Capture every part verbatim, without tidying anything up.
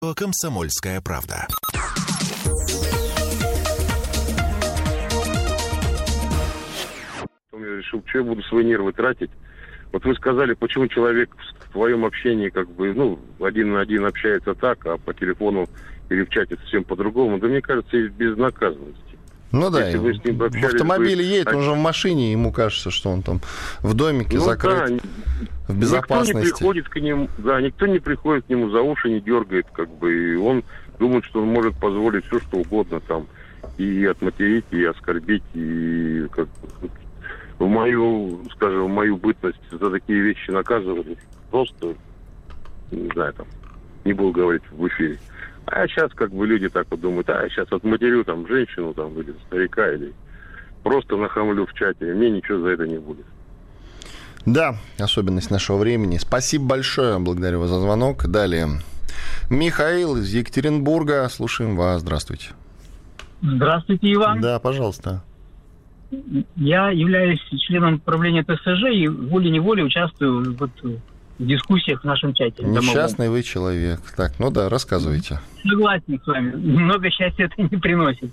«Комсомольская правда». Я решил, что я буду свои нервы тратить. Вот вы сказали, почему человек в твоем общении как бы, ну, один на один общается так, а по телефону или в чате совсем по-другому. Да мне кажется, из безнаказанности. Ну да, Если вы с ним в автомобиле вы... едет, он же в машине, ему кажется, что он там в домике ну, закрыт, да, в безопасности. Никто не приходит к нему, да, никто не приходит к нему за уши, не дергает, как бы, и он думает, что он может позволить все, что угодно там, и отматерить, и оскорбить, и как в мою, скажем, в мою бытность за такие вещи наказывали. Просто, не знаю, там, не буду говорить в эфире. А сейчас как бы люди так вот думают, а сейчас отматерю там женщину там или старика, или просто нахамлю в чате, мне ничего за это не будет. Да, особенность нашего времени. Спасибо большое, благодарю вас за звонок. Далее. Михаил из Екатеринбурга, слушаем вас, здравствуйте. Здравствуйте, Иван. Да, пожалуйста. Я являюсь членом правления ТСЖ и волей-неволей участвую вот в дискуссиях в нашем чате. Несчастный домовом. Вы человек. Так, ну да, рассказывайте. Согласен с вами. Много счастья это не приносит.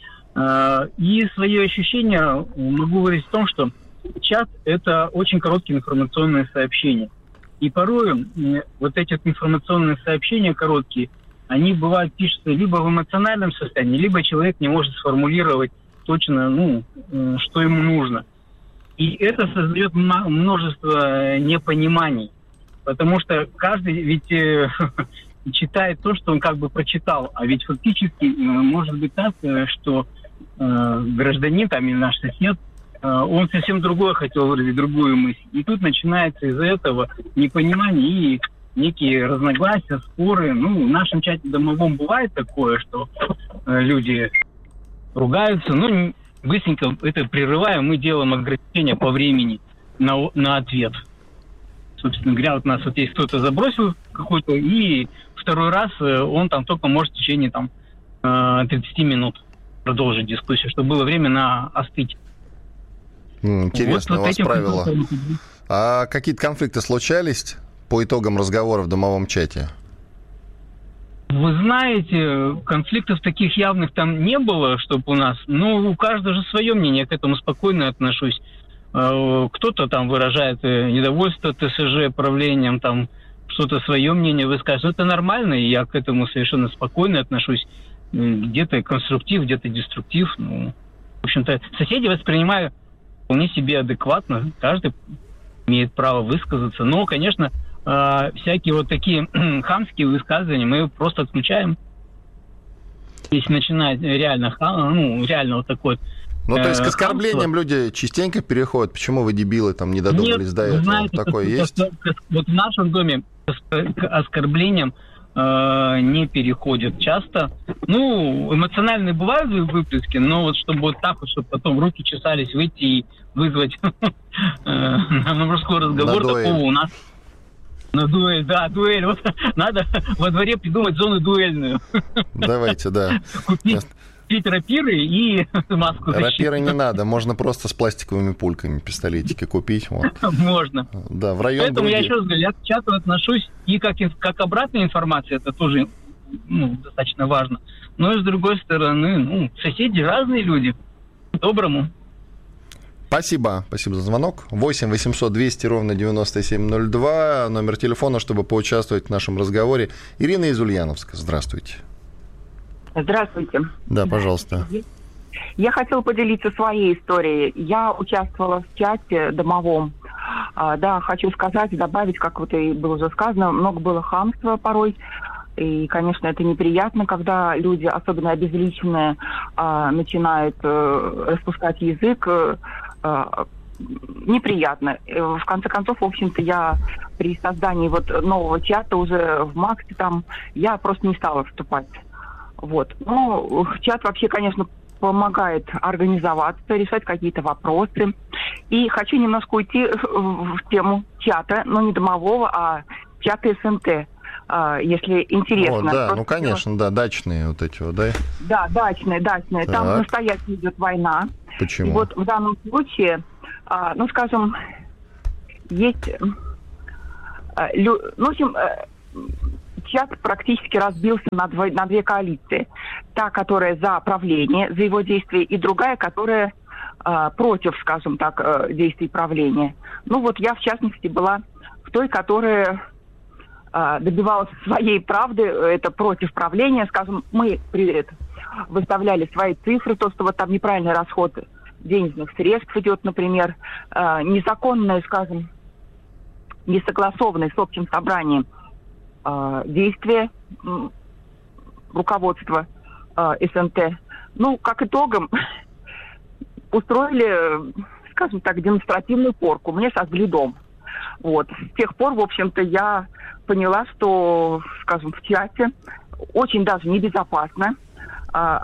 И свои ощущения могу выразить в том, что чат – это очень короткие информационные сообщения. И порой вот эти информационные сообщения короткие, они бывают пишутся либо в эмоциональном состоянии, либо человек не может сформулировать точно, ну, что ему нужно. И это создает множество непониманий. Потому что каждый ведь э, читает то, что он как бы прочитал. А ведь фактически э, может быть так, э, что э, гражданин там или наш сосед, э, он совсем другое хотел выразить, другую мысль. И тут начинается из-за этого непонимание и некие разногласия, споры. Ну, в нашем чате домовом бывает такое, что э, люди ругаются. Ну, быстренько это прерываем, мы делаем ограничения по времени на, на ответ. Собственно говоря, вот у нас вот есть кто-то забросил какой-то, и второй раз он там только может в течение там тридцать минут продолжить дискуссию, чтобы было время на остыть. Интересно, вот, у вас вот правило. А какие-то конфликты случались по итогам разговора в домовом чате? Вы знаете, конфликтов таких явных там не было, чтобы у нас, но у каждого же свое мнение, я к этому спокойно отношусь. Кто-то там выражает недовольство ТСЖ правлением, там что-то свое мнение высказывает. Это нормально, и я к этому совершенно спокойно отношусь. Где-то конструктив, где-то деструктив. Ну, в общем-то, соседей воспринимаю вполне себе адекватно. Каждый имеет право высказаться. Но, конечно, всякие вот такие хамские высказывания мы просто отключаем. Если начинает реально, ну, реально вот такой... Ну, то есть к оскорблениям люди частенько переходят. Почему вы, дебилы, там не додумались Нет, до этого? Знаете, такое как, есть? Как, как, вот в нашем доме к оскорблениям э, не переходят часто. Ну, эмоциональные бывают выплески, но вот чтобы вот так вот, чтобы потом руки чесались, выйти и вызвать на мужской разговор, такого у нас... На дуэль, да, дуэль. Вот надо во дворе придумать зону дуэльную. Давайте, да. Купить рапиры и маску защиты. Рапиры не надо, можно просто с пластиковыми пульками пистолетики купить. Вот. Можно. Да, в район Поэтому груди. я еще раз говорю, я к чату отношусь и как, как обратная информация, это тоже ну, достаточно важно. Но и с другой стороны, ну, соседи разные люди. По-доброму. Спасибо, спасибо за звонок. восемь восемьсот двести ровно девяносто семь ноль два, номер телефона, чтобы поучаствовать в нашем разговоре. Ирина из Ульяновска, здравствуйте. Здравствуйте. Да, пожалуйста. Я хотела поделиться своей историей. Я участвовала в чате домовом. А, да, хочу сказать, добавить, как вот и было уже сказано, много было хамства порой. И, конечно, это неприятно, когда люди, особенно обезличенные, а, начинают а, распускать язык. А, неприятно. В конце концов, в общем-то, я при создании вот нового чата уже в Максе там, я просто не стала вступать. Вот. Ну, чат вообще, конечно, помогает организоваться, решать какие-то вопросы. И хочу немножко уйти в тему чата, но не домового, а чата СНТ, если интересно. О, да, Просто ну, конечно, да, дачные вот эти вот, да? Да, дачные, дачные. Так. Там настоящая идет война. Почему? И вот в данном случае, ну, скажем, есть... Ну, в общем... чат практически разбился на, дво, на две коалиции. Та, которая за правление, за его действия, и другая, которая э, против, скажем так, э, действий правления. Ну вот я, в частности, была в той, которая э, добивалась своей правды, это против правления. Скажем, мы привет, выставляли свои цифры, то, что вот там неправильный расход денежных средств идет, например, э, незаконное, скажем, несогласованное с общим собранием э, действия э, руководства э, СНТ. Ну, как итогом, устроили, скажем так, демонстративную порку. Мне сожгли дом. Вот. С тех пор, в общем-то, я поняла, что, скажем, в чате очень даже небезопасно э,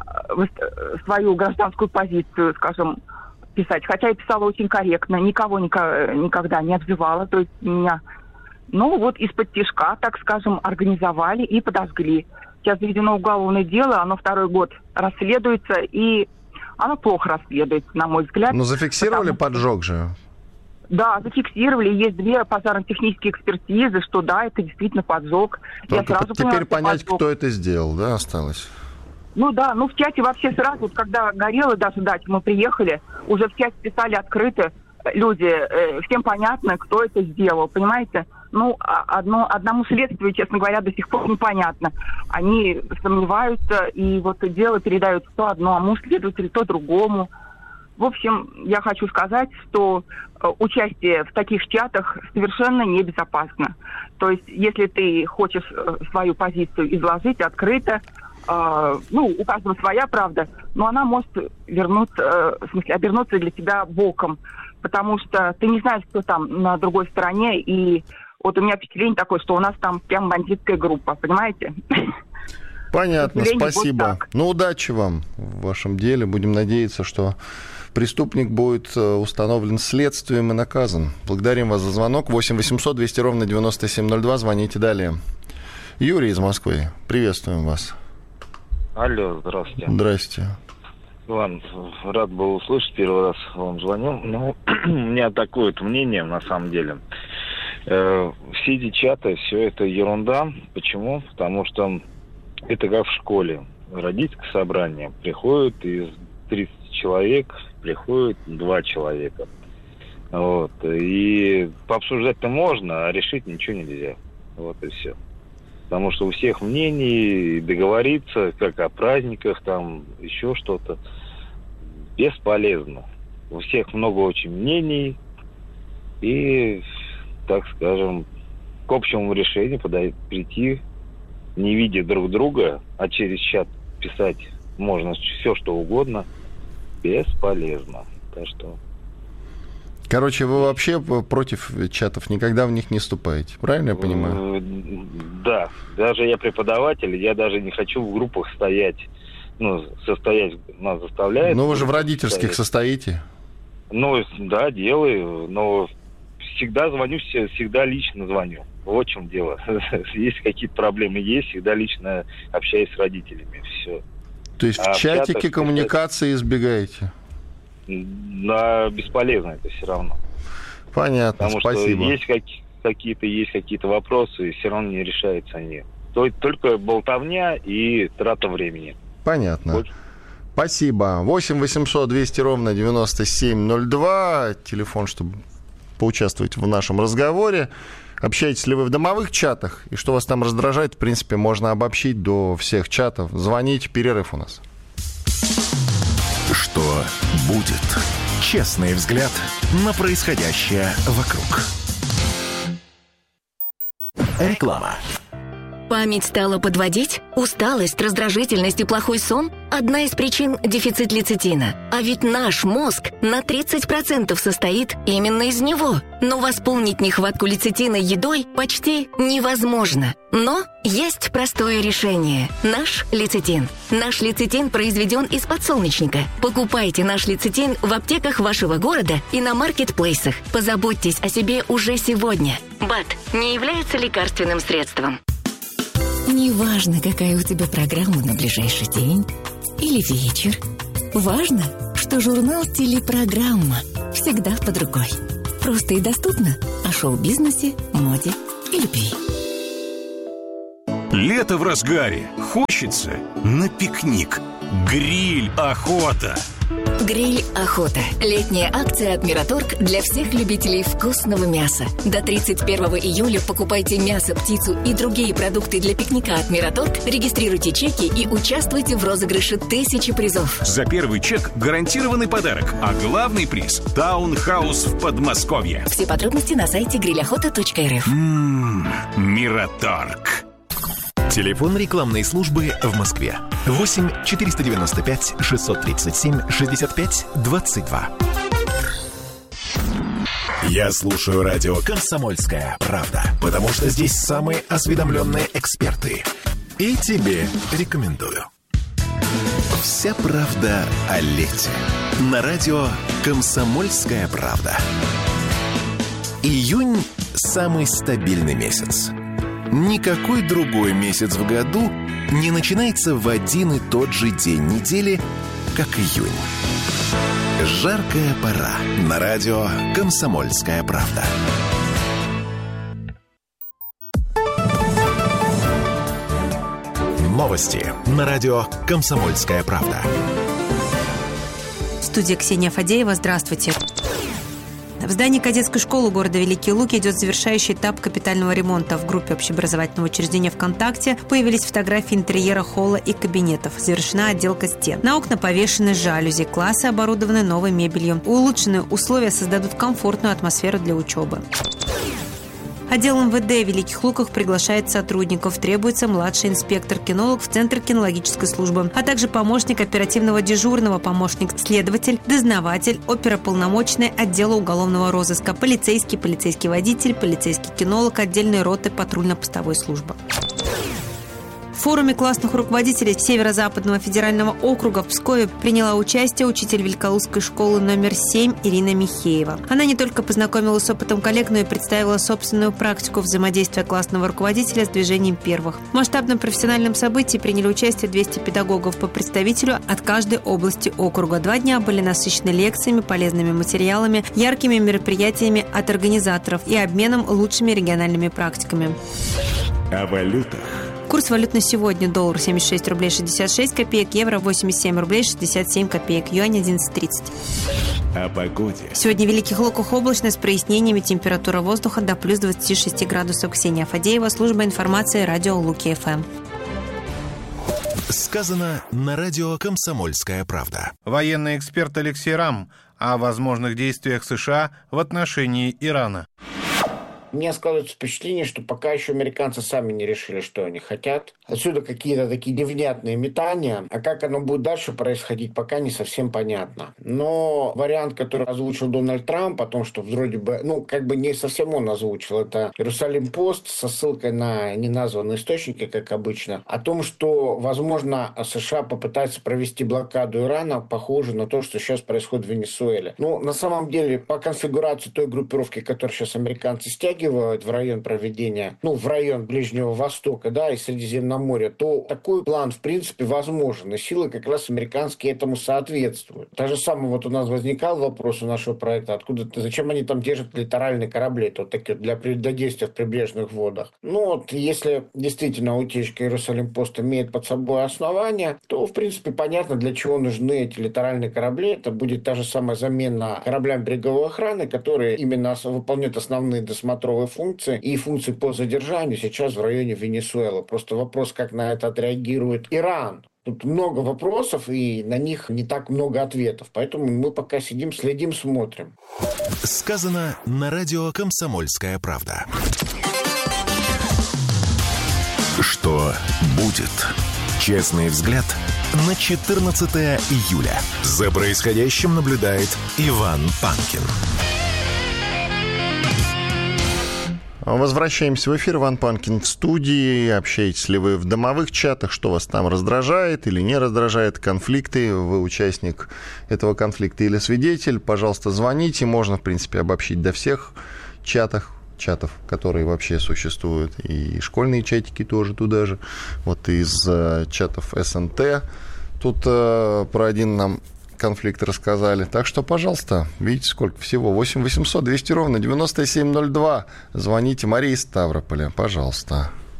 свою гражданскую позицию, скажем, писать. Хотя я писала очень корректно, никого нико- никогда не обзывала. То есть меня, ну вот из-под тишка, так скажем, организовали и подожгли. Сейчас заведено уголовное дело, оно второй год расследуется, и оно плохо расследуется, на мой взгляд. Но зафиксировали потому... поджог же? Да, зафиксировали. Есть две пожарно-технические экспертизы, что да, это действительно поджог. Только я сразу теперь поняла, понять, поджог. Кто это сделал, да, осталось? Ну да, ну в чате вообще сразу, вот, когда горело даже дать, мы приехали, уже в чате писали открыто люди, э, всем понятно, кто это сделал, понимаете? Ну, одно, одному следствию, честно говоря, до сих пор непонятно. Они сомневаются, и вот дело передают то одному следователю, то другому. В общем, я хочу сказать, что участие в таких чатах совершенно небезопасно. То есть, если ты хочешь свою позицию изложить открыто, Uh, ну, у каждого своя правда, но она может вернуться, uh, в смысле, обернуться для тебя боком, потому что ты не знаешь, кто там на другой стороне, и вот у меня впечатление такое, что у нас там прям бандитская группа, понимаете? Понятно, спасибо. Вот ну, удачи вам в вашем деле. Будем надеяться, что преступник будет установлен следствием и наказан. Благодарим вас за звонок. восемь восемьсот двести ровно девяносто семь ноль два. Звоните далее. Юрий из Москвы. Приветствуем вас. Алло, здравствуйте. Здрасте. Иван, рад был услышать, первый раз вам звонил. Ну, у меня такое вот мнение, на самом деле. Э, все эти чаты, все это ерунда. Почему? Потому что это как в школе. Родительское собрание. Приходит из тридцати человек, приходит два человека. Вот. И пообсуждать-то можно, а решить ничего нельзя. Вот и все. Потому что у всех мнений, договориться, как о праздниках, там, еще что-то, бесполезно. У всех много очень мнений, и, так скажем, к общему решению подойти, прийти, не видя друг друга, а через чат писать можно все, что угодно, бесполезно. Так что... Короче, вы вообще против чатов, никогда в них не вступаете, правильно я понимаю? Да, даже я преподаватель, я даже не хочу в группах стоять, ну, состоять нас заставляет. Ну, вы же в родительских стоять. Состоите? Ну, да, делаю, но всегда звоню, всегда лично звоню. Вот в чем дело. Если какие-то проблемы есть, всегда лично общаюсь с родителями, все. То есть а в чатике чатах, коммуникации избегаете? Да, бесполезно это все равно. Понятно, Потому спасибо. Потому что есть какие-то, есть какие-то вопросы, и все равно не решаются они. Только болтовня и трата времени. Понятно. Вот. Спасибо. восемь восемьсот двести ровно девяносто семь ноль два. Телефон, чтобы поучаствовать в нашем разговоре. Общаетесь ли вы в домовых чатах? И что вас там раздражает, в принципе, можно обобщить до всех чатов. Звоните, перерыв у нас. Что будет? Честный взгляд на происходящее вокруг. Реклама. Память стала подводить? Усталость, раздражительность и плохой сон – одна из причин – дефицит лецитина. А ведь наш мозг на тридцать процентов состоит именно из него. Но восполнить нехватку лецитина едой почти невозможно. Но есть простое решение – наш лецитин. Наш лецитин произведен из подсолнечника. Покупайте наш лецитин в аптеках вашего города и на маркетплейсах. Позаботьтесь о себе уже сегодня. БАД не является лекарственным средством. Неважно, какая у тебя программа на ближайший день или вечер. Важно, что журнал «Телепрограмма» всегда под рукой. Просто и доступно о шоу-бизнесе, моде и любви. Лето в разгаре. Хочется на пикник. Гриль охота. Гриль охота. Летняя акция от Мираторг для всех любителей вкусного мяса. До тридцать первого июля покупайте мясо, птицу и другие продукты для пикника от Мираторг, регистрируйте чеки и участвуйте в розыгрыше тысячи призов. За первый чек гарантированный подарок, а главный приз – таунхаус в Подмосковье. Все подробности на сайте гриль охота точка эр эф. Ммм, Мираторг. Телефон рекламной службы в Москве. восемь четыреста девяносто пять шестьсот тридцать семь шестьдесят пять двадцать два. Я слушаю радио «Комсомольская правда», потому что здесь самые осведомленные эксперты. И тебе рекомендую. Вся правда о лете. На радио «Комсомольская правда». Июнь – самый стабильный месяц. Никакой другой месяц в году не начинается в один и тот же день недели, как июнь. Жаркая пора на радио «Комсомольская правда». Новости на радио «Комсомольская правда». Студия Ксения Фадеева. Здравствуйте. В здании кадетской школы города Великие Луки идет завершающий этап капитального ремонта. В группе общеобразовательного учреждения ВКонтакте появились фотографии интерьера холла и кабинетов. Завершена отделка стен. На окна повешены жалюзи. Классы оборудованы новой мебелью. Улучшенные условия создадут комфортную атмосферу для учебы. Отдел эм вэ дэ в Великих Луках приглашает сотрудников. Требуется младший инспектор-кинолог в Центр кинологической службы, а также помощник оперативного дежурного, помощник-следователь, дознаватель, оперуполномоченный отдела уголовного розыска, полицейский, полицейский водитель, полицейский кинолог, отдельной роты патрульно-постовой службы. В форуме классных руководителей Северо-Западного федерального округа в Пскове приняла участие учитель Великолукской школы номер семь Ирина Михеева. Она не только познакомилась с опытом коллег, но и представила собственную практику взаимодействия классного руководителя с движением первых. В масштабном профессиональном событии приняли участие двести педагогов по представителю от каждой области округа. Два дня были насыщены лекциями, полезными материалами, яркими мероприятиями от организаторов и обменом лучшими региональными практиками. О валютах. Курс валют на сегодня: доллар семьдесят шесть рублей шестьдесят шесть копеек, евро восемьдесят семь рублей шестьдесят семь копеек, юань одиннадцать тридцать. О погоде. Сегодня в Великих Луках облачно с прояснениями, температура воздуха до плюс двадцати шести градусов. Ксения Фадеева, служба информации, радио Луки эф эм. Сказано на радио «Комсомольская правда». Военный эксперт Алексей Рам о возможных действиях США в отношении Ирана. У меня складывается впечатление, что пока еще американцы сами не решили, что они хотят. Отсюда какие-то такие невнятные метания. А как оно будет дальше происходить, пока не совсем понятно. Но вариант, который озвучил Дональд Трамп, о том, что вроде бы, ну, как бы не совсем он озвучил, это Иерусалим-Пост со ссылкой на неназванные источники, как обычно, о том, что, возможно, США попытаются провести блокаду Ирана, похоже на то, что сейчас происходит в Венесуэле. Ну, на самом деле, по конфигурации той группировки, которую сейчас американцы стягивают в район проведения, ну, в район Ближнего Востока, да, и Средиземноморья, то такой план, в принципе, возможен. И силы как раз американские этому соответствуют. Так же самое вот у нас возникал вопрос у нашего проекта, откуда, зачем они там держат литеральные корабли, то такие для действия в прибрежных водах. Ну, вот, если действительно утечка Иерусалим-Пост имеет под собой основания, то, в принципе, понятно, для чего нужны эти литеральные корабли. Это будет та же самая замена кораблям береговой охраны, которые именно выполняют основные досмотровые функции и функции по задержанию сейчас в районе Венесуэлы. Просто вопрос, как на это отреагирует Иран. Тут много вопросов, и на них не так много ответов. Поэтому мы пока сидим, следим, смотрим. Сказано на радио «Комсомольская правда». Что будет? Честный взгляд на четырнадцатое июля. За происходящим наблюдает Иван Панкин. Возвращаемся в эфир. Иван Панкин в студии. Общаетесь ли вы в домовых чатах? Что вас там раздражает или не раздражает? Конфликты? Вы участник этого конфликта или свидетель? Пожалуйста, звоните. Можно, в принципе, обобщить до всех чатах, чатов, которые вообще существуют. И школьные чатики тоже туда же. Вот из э, чатов эс эн тэ. Тут э, про один нам конфликт рассказали. Так что, пожалуйста, видите, сколько всего. восемь восемьсот двести ровно девяносто семь ноль два. Звоните. Мария из Ставрополя, пожалуйста.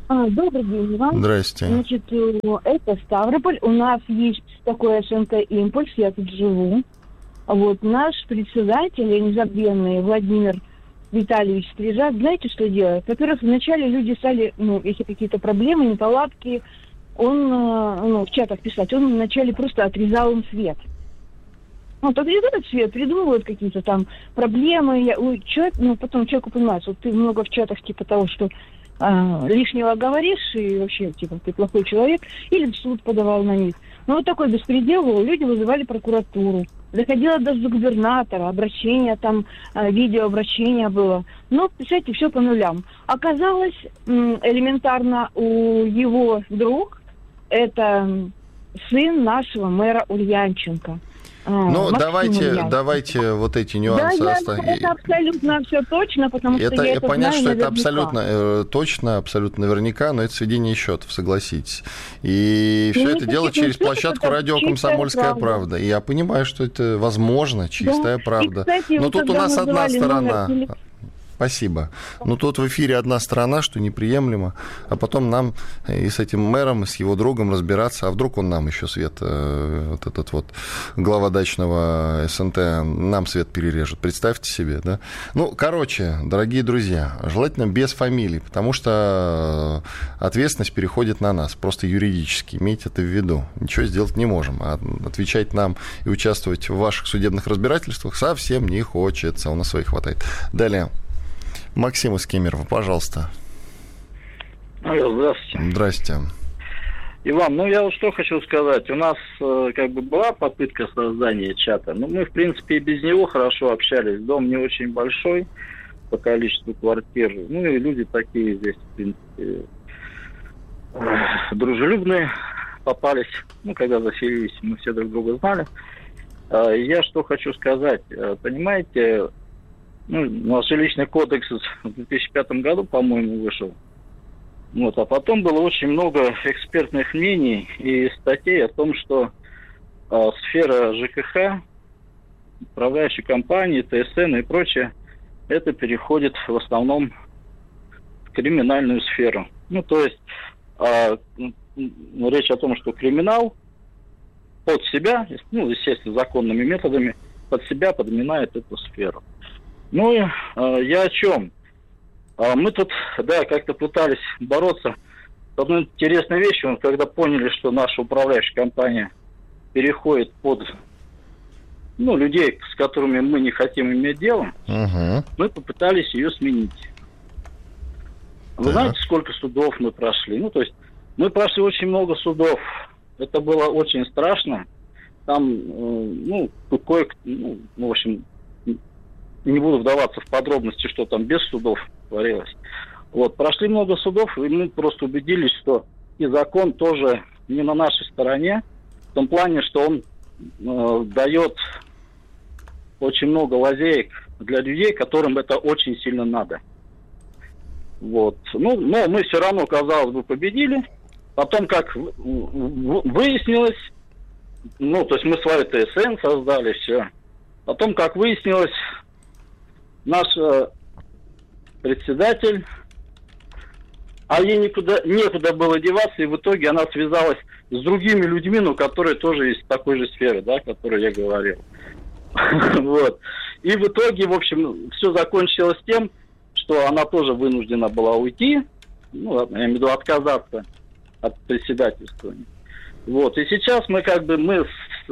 А, добрый день вам. Здрасте. Значит, это Ставрополь. У нас есть такой СНТ «Импульс», я тут живу. Вот наш председатель, незабвенный Владимир Витальевич Стрижак, знаете, что делает? Во-первых, вначале люди стали, ну, если какие-то проблемы, неполадки, он, ну, в чатах писать, он вначале просто отрезал им свет. Ну, отрезают свет, придумывают какие-то там проблемы. Я, ой, человек, ну, потом человеку понимается, вот ты много в чатах типа того, что а, лишнего говоришь, и вообще, типа, ты плохой человек, или в суд подавал на них. Ну, вот такой беспредел был, люди вызывали прокуратуру. Доходило даже до губернатора, обращение там, видеообращение было. Но, представляете, все по нулям. Оказалось, элементарно у его друг, это сын нашего мэра Ульянченко. Ну, Максим давайте, Ульянченко. давайте вот эти нюансы. Да, оставим. я, это абсолютно все точно, потому это, что я это понятно, знаю что это наверняка. абсолютно э, точно, абсолютно наверняка, но это сведение счетов, согласитесь. И Ну, все не это дело сведение через счетов, площадку это радио чистая «Комсомольская правда». правда». И я понимаю, что это возможно, чистая Да. правда. И, кстати, но вот тут у когда нас одна называли сторона. номер теле- Спасибо. Но тут в эфире одна сторона, что неприемлемо, а потом нам и с этим мэром, и с его другом разбираться, а вдруг он нам еще свет, вот этот вот глава дачного СНТ, нам свет перережет. Представьте себе, да? Ну, короче, дорогие друзья, желательно без фамилий, потому что ответственность переходит на нас, просто юридически, имейте это в виду. Ничего сделать не можем, а отвечать нам и участвовать в ваших судебных разбирательствах совсем не хочется, у нас своих хватает. Далее. Максим из Кемерово, пожалуйста. Алло, здравствуйте. Здрасте. Иван, ну я вот что хочу сказать. У нас э, как бы была попытка создания чата, но мы, в принципе, и без него хорошо общались. Дом не очень большой по количеству квартир. Ну и люди такие здесь, в принципе, э, дружелюбные попались. Ну, когда заселились, мы все друг друга знали. Э, я что хочу сказать. Э, понимаете... Ну, у нас жилищный кодекс в две тысячи пятом году, по-моему, вышел. Вот, а потом было очень много экспертных мнений и статей о том, что э, сфера ЖКХ, управляющие компании, ТСН и прочее, это переходит в основном в криминальную сферу. Ну, то есть э, речь о том, что криминал под себя, ну, естественно, законными методами, под себя подминает эту сферу. Ну и э, я о чем? А мы тут, да, как-то пытались бороться с одной интересной вещью, когда поняли, что наша управляющая компания переходит под, ну, людей, с которыми мы не хотим иметь дело, uh-huh. мы попытались ее сменить. Вы uh-huh. знаете, сколько судов мы прошли? Ну, то есть мы прошли очень много судов. Это было очень страшно. Там, э, ну, кое-кто, ну, в общем... Не буду вдаваться в подробности, что там без судов творилось. Вот, прошли много судов, и мы просто убедились, что и закон тоже не на нашей стороне, в том плане, что он э, дает очень много лазеек для людей, которым это очень сильно надо. Вот. Ну, но мы все равно, казалось бы, победили. Потом, как выяснилось, ну, то есть мы свою ТСН создали, все. Потом, как выяснилось, наш э, председатель, а ей никуда, некуда было деваться, и в итоге она связалась с другими людьми, ну, которые тоже из такой же сферы, да, о которой я говорил. Вот. И в итоге, в общем, все закончилось тем, что она тоже вынуждена была уйти, ну, я имею в виду отказаться от председательствования. Вот. И сейчас мы как бы мы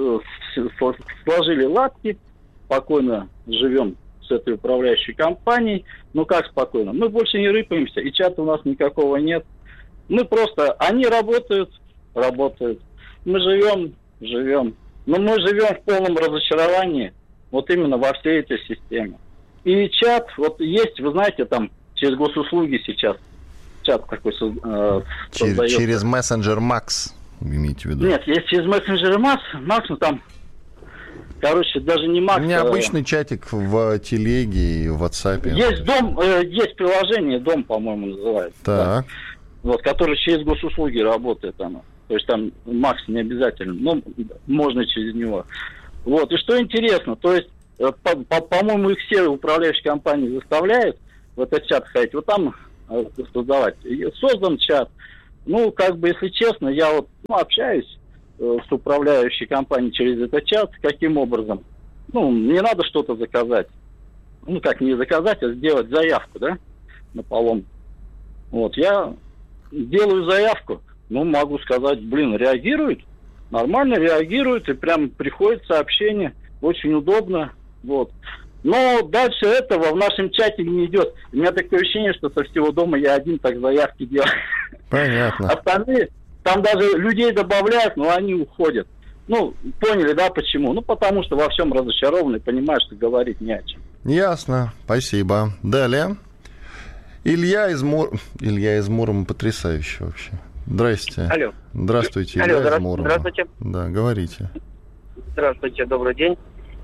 сложили лапки, спокойно живем с этой управляющей компанией. Ну как спокойно? Мы больше не рыпаемся, и чата у нас никакого нет. Мы просто, они работают, работают. Мы живем, живем. Но мы живем в полном разочаровании вот именно во всей этой системе. И чат, вот есть, вы знаете, там через госуслуги сейчас чат такой э, через, через мессенджер Макс, вы имеете в виду? Нет, есть через мессенджер Макс, Макс, ну там, короче, даже не Макс. У меня обычный э, чатик в телеге и в WhatsApp. Есть дом, э, есть приложение, дом, по-моему, называется. Так. Да, вот, который через госуслуги работает оно. То есть там Макс не обязательно, но можно через него. Вот, и что интересно, то есть, по, по, по-моему, их все управляющие компании заставляют в этот чат ходить. Вот там создавать. Создан чат. Ну, как бы, если честно, я вот ну, общаюсь э, с управляющей компанией через этот чат. Каким образом? Ну, мне надо что-то заказать. Ну, как не заказать, а сделать заявку, да, на поломку. Вот, я делаю заявку. Ну, могу сказать, блин, реагирует. Нормально реагирует, и прям приходит сообщение. Очень удобно. Вот. Но дальше этого в нашем чате не идет. У меня такое ощущение, что со всего дома я один так заявки делаю. Понятно. Остальные, там даже людей добавляют, но они уходят. Ну, поняли, да, почему? Ну, потому что во всем разочарованы, понимают, что говорить не о чем. Ясно, спасибо. Далее. Илья из Мур... Илья из Мурома потрясающе вообще. Здрасте. Алло. Здравствуйте, Алло, Илья здра... из Мурома. Здравствуйте. Да, говорите. Здравствуйте, добрый день.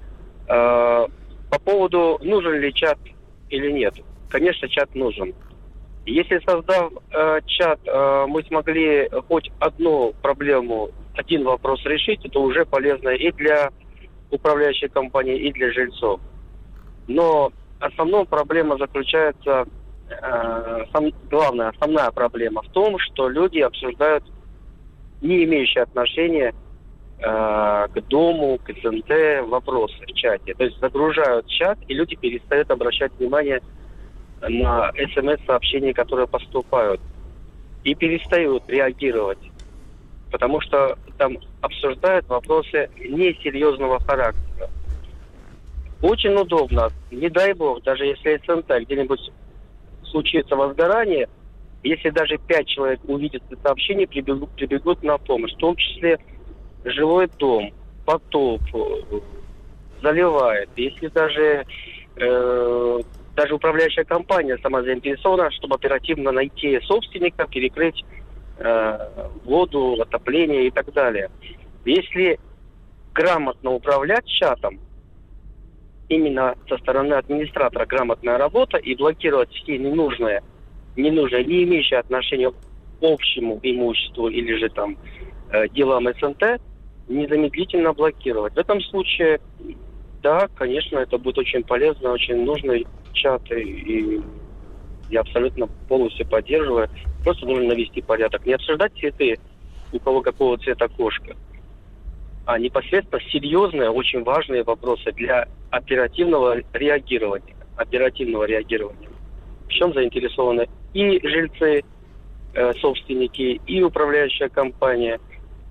По поводу, нужен ли чат или нет. Конечно, чат нужен. Если, создав э, чат, э, мы смогли хоть одну проблему, один вопрос решить, это уже полезно и для управляющей компании, и для жильцов. Но основная проблема заключается, э, сам, главная, основная проблема в том, что люди обсуждают не имеющие отношения к дому, к СНТ вопросы в чате. То есть загружают чат, и люди перестают обращать внимание на смс-сообщения, которые поступают. И перестают реагировать. Потому что там обсуждают вопросы несерьезного характера. Очень удобно. Не дай бог, даже если СНТ где-нибудь случится возгорание, если даже пять человек увидят это сообщение, прибегут, прибегут на помощь. В том числе жилой дом, потоп, заливает. Если даже, э, даже управляющая компания сама заинтересована, чтобы оперативно найти собственника, перекрыть э, воду, отопление и так далее. Если грамотно управлять чатом, именно со стороны администратора грамотная работа и блокировать все ненужные, ненужные, не имеющие отношения к общему имуществу или же там э, делам СНТ, незамедлительно блокировать. В этом случае, да, конечно, это будет очень полезно, очень нужный чат, и, и я абсолютно полностью поддерживаю. Просто нужно навести порядок. Не обсуждать цветы, у кого какого цвета кошка, а непосредственно серьезные, очень важные вопросы для оперативного реагирования. Оперативного реагирования. В чем заинтересованы и жильцы, э, собственники, и управляющая компания,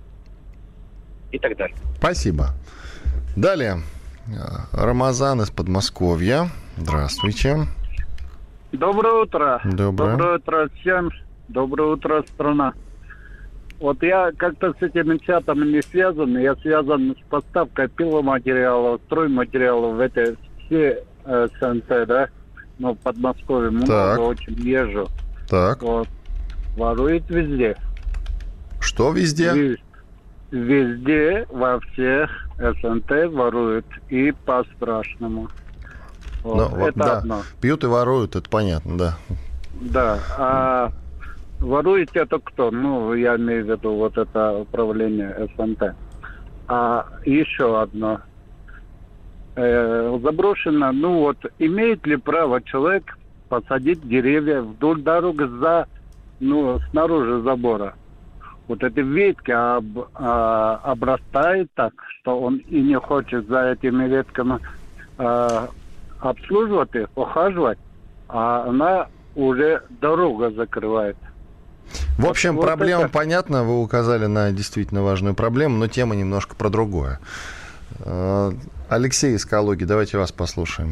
и так далее. Спасибо. Далее. Рамазан из Подмосковья. Здравствуйте. Доброе утро. Доброе. Доброе утро всем. Доброе утро, страна. Вот я как-то с этими чатами не связан. Я связан с поставкой пиломатериалов, стройматериалов в эти все э, СНТ, да? Ну, в Подмосковье много, так. очень езжу. Так. Вот. Ворует везде. Что везде? Везде. Везде, во всех СНТ воруют. И по-страшному. Вот. Ну, это да. одно. Пьют и воруют, это понятно, да. Да. А ворует это кто? Ну, я имею в виду вот это управление СНТ. А еще одно. Э, заброшено, ну вот, имеет ли право человек посадить деревья вдоль дороги за, ну, снаружи забора? Вот эти ветки об, а, обрастают так, что он и не хочет за этими ветками а, обслуживать их, ухаживать, а она уже дорогу закрывает. В общем, вот проблема это... понятна, вы указали на действительно важную проблему, но тема немножко про другое. Алексей из Калуги, давайте вас послушаем.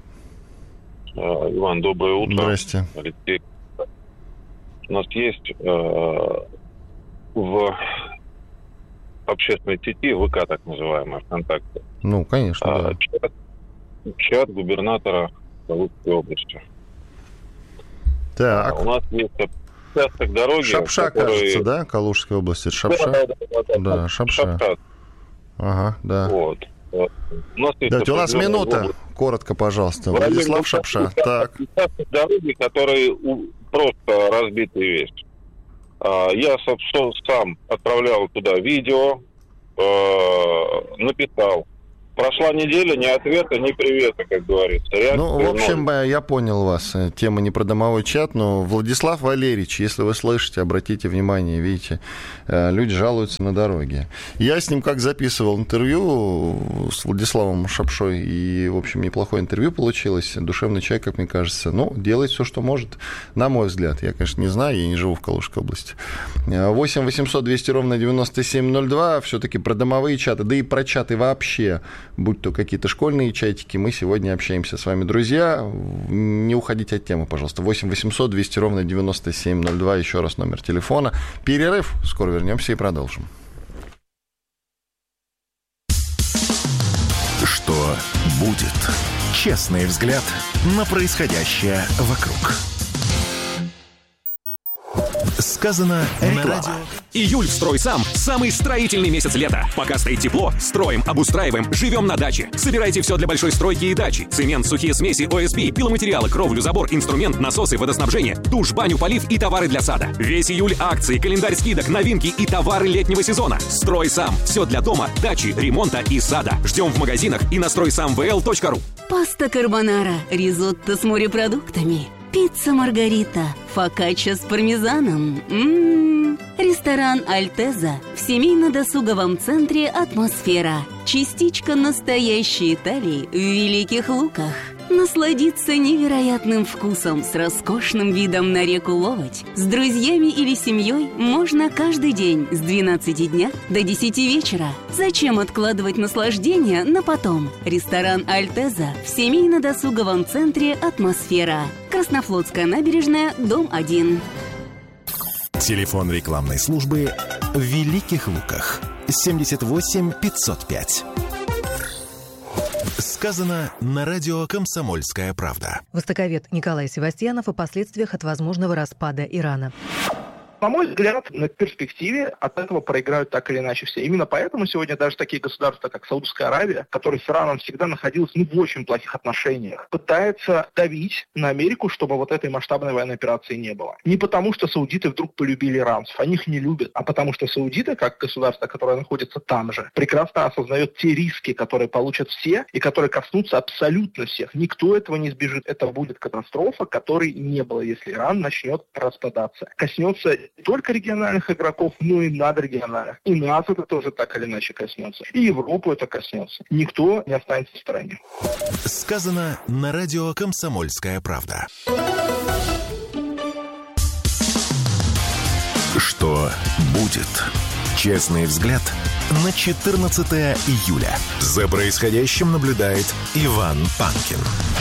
Иван, доброе утро. Здрасте. Алексей. У нас есть э, в общественной сети ВК, так называемая, ВКонтакте. Ну, конечно, э, да. чат, чат губернатора Калужской области. Так. А у нас есть участок дороги, Шапша, который... кажется, да? Калужской области. Шапша? Да, да, да, да, да Шапша. Шапша. Ага, да. Вот. У нас есть Давайте, у нас минута. область. Коротко, пожалуйста. Владислав Шапша. Так. Участок дороги, который просто разбитый весь. Я сам отправлял туда видео, написал Прошла неделя, ни ответа, ни привета, как говорится. Реакции ну, в общем, ноль. Я понял вас. Тема не про домовой чат, но Владислав Валерьевич, если вы слышите, обратите внимание, видите, люди жалуются на дороге. Я с ним как записывал интервью с Владиславом Шапшой, и, в общем, неплохое интервью получилось. Душевный человек, как мне кажется. Ну, делает все, что может, на мой взгляд. Я, конечно, не знаю, я не живу в Калужской области. восемь восемьсот двести ровно девяносто семь ноль два. Все-таки про домовые чаты, да и про чаты вообще. Будь то какие-то школьные чатики, мы сегодня общаемся с вами, друзья. Не уходите от темы, пожалуйста. восемь восемьсот двести ровно девяносто семь ноль два, еще раз номер телефона. Перерыв, скоро вернемся и продолжим. Что будет? Честный взгляд на происходящее вокруг. Сказано на радио. Июль в «Стройсам» – самый строительный месяц лета. Пока стоит тепло, строим, обустраиваем, живем на даче. Собирайте все для большой стройки и дачи. Цемент, сухие смеси, о эс пи, пиломатериалы, кровлю, забор, инструмент, насосы, водоснабжение, душ, баню, полив и товары для сада. Весь июль акции, календарь скидок, новинки и товары летнего сезона. «Стройсам» – все для дома, дачи, ремонта и сада. Ждем в магазинах и на стройсам вэ эл точка ру. Паста карбонара, ризотто с морепродуктами, пицца Маргарита, фокачча с пармезаном. М-м-м. Ресторан Альтеза в семейно-досуговом центре «Атмосфера». Частичка настоящей Италии в Великих Луках. Насладиться невероятным вкусом с роскошным видом на реку Ловоть. С друзьями или семьей можно каждый день с двенадцати дня до десяти вечера. Зачем откладывать наслаждение на потом? Ресторан Альтеза в семейно-досуговом центре «Атмосфера». Краснофлотская набережная, дом один. Телефон рекламной службы в Великих Луках. семьдесят восемь пятьсот пять. Сказано на радио «Комсомольская правда». Востоковед Николай Севастьянов о последствиях от возможного распада Ирана. На мой взгляд, на перспективе от этого проиграют так или иначе все. Именно поэтому сегодня даже такие государства, как Саудовская Аравия, которые с Ираном всегда находилась ну, в очень плохих отношениях, пытаются давить на Америку, чтобы вот этой масштабной военной операции не было. Не потому, что саудиты вдруг полюбили иранцев, они их не любят, а потому что саудиты, как государство, которое находится там же, прекрасно осознает те риски, которые получат все и которые коснутся абсолютно всех. Никто этого не избежит. Это будет катастрофа, которой не было, если Иран начнет распадаться. Коснется не только региональных игроков, но и надрегиональных. И нас это тоже так или иначе коснется. И Европу это коснется. Никто не останется в стороне. Сказано на радио «Комсомольская правда». Что будет? Честный взгляд на четырнадцатое июля. За происходящим наблюдает Иван Панкин.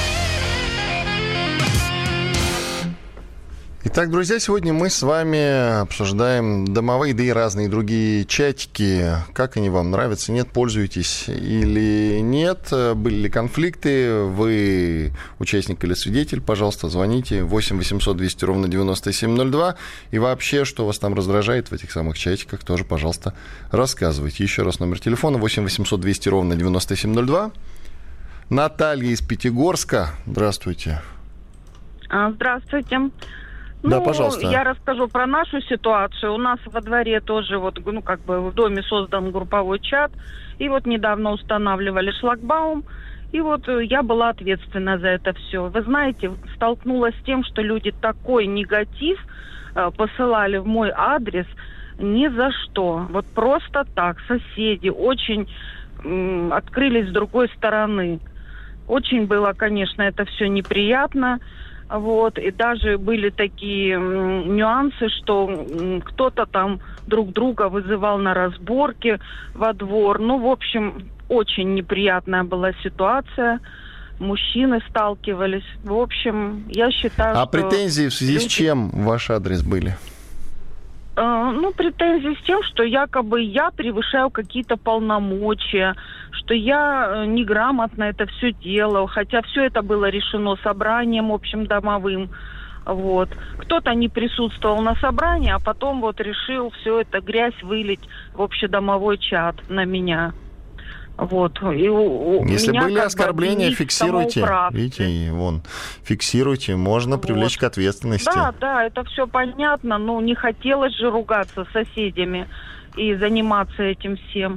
Итак, друзья, сегодня мы с вами обсуждаем домовые, да и разные другие чатики. Как они вам нравятся, нет, пользуетесь или нет? Были ли конфликты? Вы участник или свидетель? Пожалуйста, звоните восемь восемьсот двести ровно девяносто семь ноль два. И вообще, что вас там раздражает в этих самых чатиках, тоже, пожалуйста, рассказывайте. Еще раз номер телефона восемь восемьсот двести ровно девяносто семь ноль два. Наталья из Пятигорска. Здравствуйте. Здравствуйте. Да, ну, пожалуйста. Я расскажу про нашу ситуацию. У нас во дворе тоже вот, ну, как бы в доме создан групповой чат. И вот недавно устанавливали шлагбаум. И вот я была ответственна за это все. Вы знаете, столкнулась с тем, что люди такой негатив э, посылали в мой адрес ни за что. Вот просто так. Соседи очень э, открылись с другой стороны. Очень было, конечно, это все неприятно. Вот, и даже были такие м, нюансы, что м, кто-то там друг друга вызывал на разборки во двор. Ну, в общем, очень неприятная была ситуация. Мужчины сталкивались. В общем, я считаю, а что... А претензии в связи люди... с чем в ваш адрес были? Э, ну, претензии с тем, что якобы я превышаю какие-то полномочия, что я неграмотно это все делала, хотя все это было решено собранием общим домовым. Вот. Кто-то не присутствовал на собрании, а потом вот решил все это грязь вылить в общедомовой чат на меня. Вот. И у, Если меня были оскорбления, фиксируйте. Видите, вон, фиксируйте, можно вот. Привлечь к ответственности. Да, да, это все понятно, но не хотелось же ругаться с соседями и заниматься этим всем.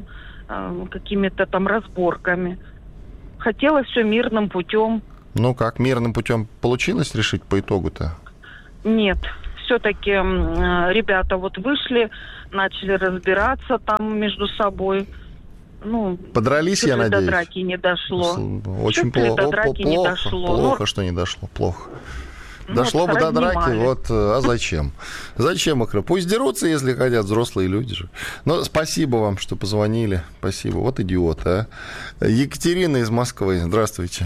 э, какими-то там разборками. Хотелось все мирным путем. Ну как, мирным путем получилось решить по итогу-то? Нет. Все-таки э, ребята вот вышли, начали разбираться там между собой. Ну, подрались, я надеюсь? До драки не дошло. Очень плохо. До драки плохо, не дошло. Плохо, ну, что не дошло. Плохо. Ну, Дошло вот бы до драки, разнимали. вот, а зачем? Зачем их? Пусть дерутся, если хотят, взрослые люди же. Но спасибо вам, что позвонили. Спасибо. Вот идиот, а. Екатерина из Москвы. Здравствуйте.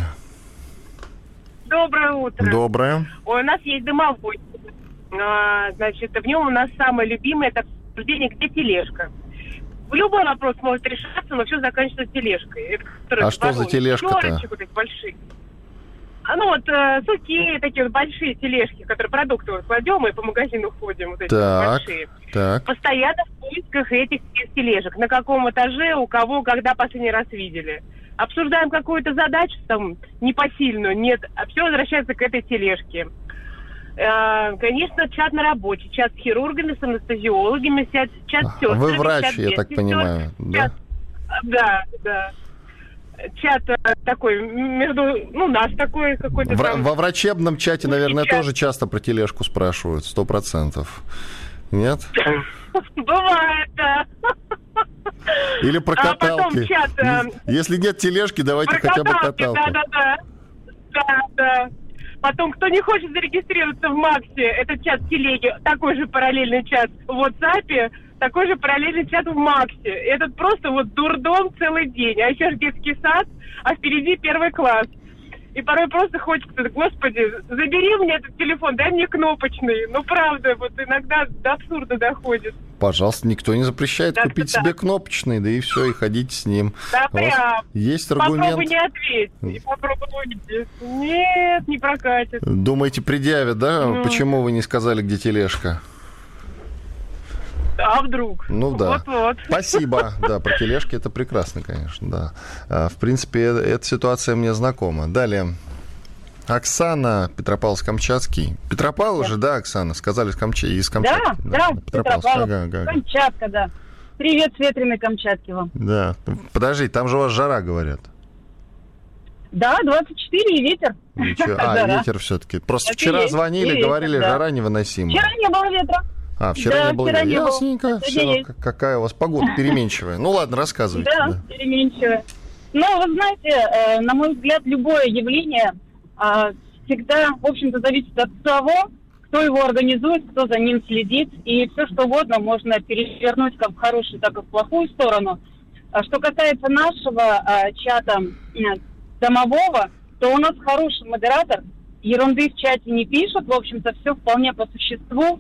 Доброе утро. Доброе. Ой, у нас есть дымовой. А, значит, в нем у нас самое любимое — это обсуждение, где тележка. Любой вопрос может решаться, но все заканчивается тележкой. Это, а что за тележка-то? Вот эти большие. А, ну вот э, сухие такие вот большие тележки, которые продукты вот кладем и по магазину ходим, вот эти так, большие. Так. Постоянно в поисках этих тележек. На каком этаже, у кого, когда последний раз видели. Обсуждаем какую-то задачу там непосильную, нет, а все возвращается к этой тележке. Э, конечно, чат на работе, чат с хирургами, с анестезиологами, чат, чат с сестрами. Вы врач, чат я так сестер, понимаю, чат, да? Да, да. Чат такой между, ну, наш такой какой-то в, там... Во врачебном чате, наверное, чат. тоже часто про тележку спрашивают, сто процентов. Нет? Бывает, да. Или про а каталки. Чат, если нет тележки, давайте про хотя бы каталки, каталку. Да, да, да. Да, да. Потом, кто не хочет зарегистрироваться в Максе, это чат телеги, такой же параллельный чат в WhatsApp, такой же параллельный чат в Максе. Это просто вот дурдом целый день. А еще же детский сад, а впереди первый класс. И порой просто хочется, господи, забери мне этот телефон, дай мне кнопочный. Ну, правда, вот иногда до абсурда доходит. Пожалуйста, никто не запрещает так, купить так. себе кнопочный, да и все, и ходите с ним. Да, прям. Есть аргумент? Попробуй не ответь. И попробуй уйти. Нет, не прокатит. Думаете, предъявят, да? Ну. Почему вы не сказали, где тележка? А вдруг? Ну да. Вот-вот. Спасибо. Да, про тележки это прекрасно, конечно, да. В принципе, эта ситуация мне знакома. Далее. Оксана, Петропавловск-Камчатский. Петропавл уже, да, Оксана? Сказали из Камчатки. Из Камчатки. Да, да, да, Петропавловск. Ага, ага. Камчатка, да. Привет с ветреной Камчатки вам. Да. Подожди, там же у вас жара, говорят. Да, двадцать четыре и ветер. Ничего. А, ветер все-таки. Просто вчера звонили, говорили, жара невыносимая. Вчера не было ветра. А, вчера да, не было. Вчера не Ясненько. было. Все, какая у вас погода переменчивая. Ну ладно, рассказывайте. Да, да. переменчивая. Но, вы знаете, на мой взгляд, любое явление всегда, в общем-то, зависит от того, кто его организует, кто за ним следит. И все, что угодно, можно перевернуть как в хорошую, так и в плохую сторону. Что касается нашего чата домового, то у нас хороший модератор. Ерунды в чате не пишут. В общем-то, все вполне по существу.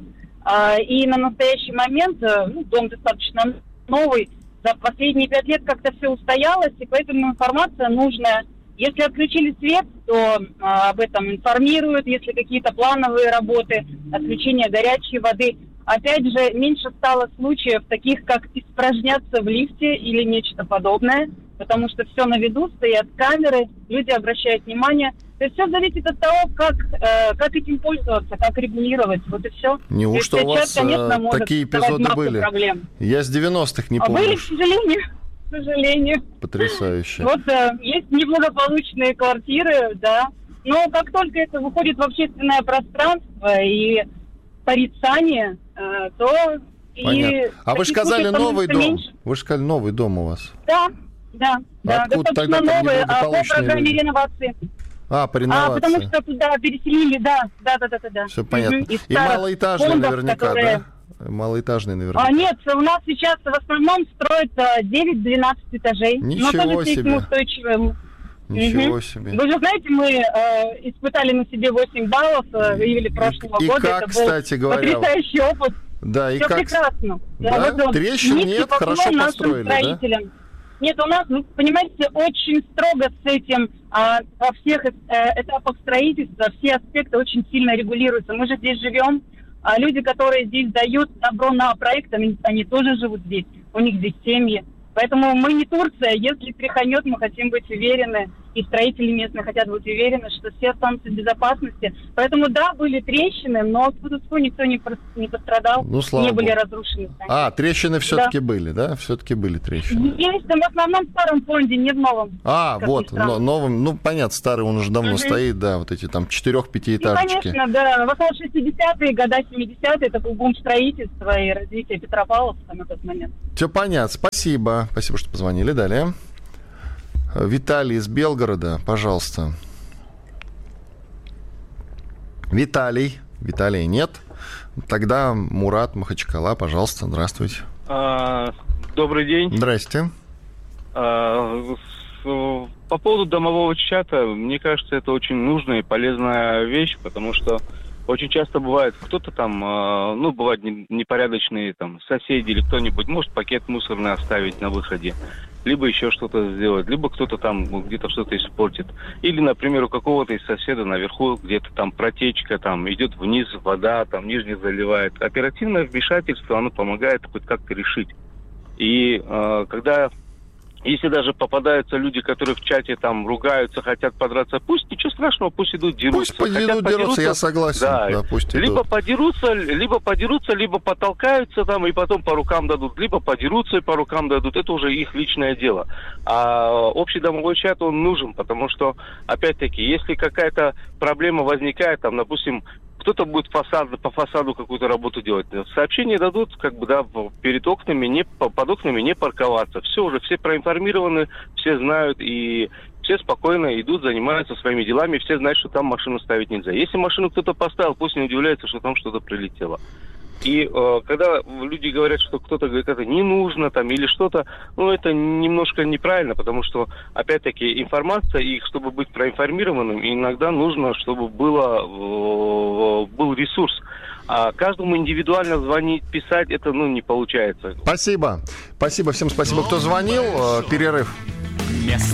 И на настоящий момент, ну, дом достаточно новый, за последние пять лет как-то все устоялось, и поэтому информация нужная. Если отключили свет, то а, об этом информируют, если какие-то плановые работы, отключение горячей воды. Опять же, меньше стало случаев таких, как испражняться в лифте или нечто подобное, потому что все на виду, стоят камеры, люди обращают внимание. То есть все зависит от того, как, э, как этим пользоваться, как регулировать. Вот и все. Неужто у вас чат, конечно, такие эпизоды были? Проблем. Я с девяностых не а помню. Были, к сожалению. К сожалению. Потрясающе. Вот э, есть неблагополучные квартиры, да. Но как только это выходит в общественное пространство и порицание, э, то... Понятно. И а вы же сказали новый дом. Меньше. Вы же сказали новый дом у вас. Да, да. да. Откуда тогда новые, а по программе люди? реновации. А, по реновации. А, потому что туда переселили, да, да, да, да, да. Все понятно. Угу. И малоэтажные фондов, наверняка, которые... да? Малоэтажные наверняка. А, нет, у нас сейчас в основном строится девять-двенадцать этажей. Ничего но тоже себе. Устойчивым. Ничего угу. себе. Вы же знаете, мы э, испытали на себе восемь баллов э, в июле прошлого и, года. И как, это кстати был говоря... потрясающий опыт. Да, и Все как... прекрасно. Да? Да, трещин нет, хорошо построили, да? Нет, у нас, ну, понимаете, очень строго с этим а, во всех э, этапах строительства, все аспекты очень сильно регулируются. Мы же здесь живем, а люди, которые здесь дают добро на проект, они, они тоже живут здесь, у них здесь семьи. Поэтому мы не Турция, если тряханет, мы хотим быть уверены, и строители местные хотят быть уверены, что все останутся в безопасности. Поэтому, да, были трещины, но тьфу-тьфу, никто не, не пострадал, ну, слава не были Богу. разрушены здания. А, трещины все-таки да. были, да? Все-таки были трещины. Есть, но в основном в старом фонде, не в новом. А, вот, но, новым, ну, понятно, старый он уже давно угу. стоит, да, вот эти там четырех-пятиэтажечки. Ну, конечно, да. В основном шестидесятые, года семидесятые, это был бум строительства и развития Петропавловска на тот момент. Все понятно, спасибо. Спасибо, что позвонили. Далее. Виталий из Белгорода, пожалуйста. Виталий. Виталия нет. Тогда Мурат, Махачкала, пожалуйста, здравствуйте. А, добрый день. Здрасте. А, с, по поводу домового чата, мне кажется, это очень нужная и полезная вещь, потому что очень часто бывает, кто-то там, ну, бывают непорядочные там соседи или кто-нибудь может пакет мусорный оставить на выходе, либо еще что-то сделать, либо кто-то там где-то что-то испортит. Или, например, у какого-то из соседа наверху где-то там протечка, там идет вниз вода, там нижний заливает. Оперативное вмешательство, оно помогает хоть как-то решить. И э, когда... Если даже попадаются люди, которые в чате там ругаются, хотят подраться, пусть ничего страшного, пусть идут дерутся. Пусть подерут, дерутся, я согласен. Да, да пусть идут. Либо подерутся, либо подерутся, либо потолкаются там и потом по рукам дадут, либо подерутся и по рукам дадут. Это уже их личное дело. А общий домовой чат, он нужен, потому что, опять-таки, если какая-то проблема возникает, там, допустим, кто-то будет фасад, по фасаду какую-то работу делать. Сообщение дадут, как бы, да, перед окнами, не, под окнами не парковаться. Все уже, все проинформированы, все знают, и все спокойно идут, занимаются своими делами, все знают, что там машину ставить нельзя. Если машину кто-то поставил, пусть не удивляется, что там что-то прилетело. И э, когда люди говорят, что кто-то говорит, это не нужно там или что-то, ну, это немножко неправильно, потому что, опять-таки, информация, и чтобы быть проинформированным, иногда нужно, чтобы было, э, был ресурс. А каждому индивидуально звонить, писать, это, ну, не получается. Спасибо. Спасибо всем, спасибо, кто звонил. Перерыв.